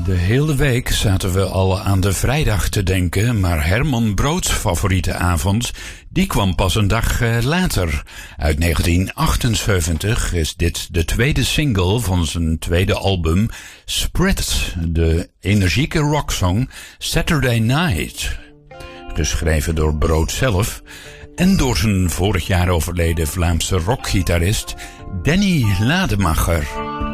De hele week zaten we al aan de vrijdag te denken, maar Herman Brood's favoriete avond, die kwam pas een dag later. Uit 1978 is dit de tweede single van zijn tweede album, Spread, de energieke rocksong Saturday Night. Geschreven door Brood zelf en door zijn vorig jaar overleden Vlaamse rockgitarist Danny Lademacher.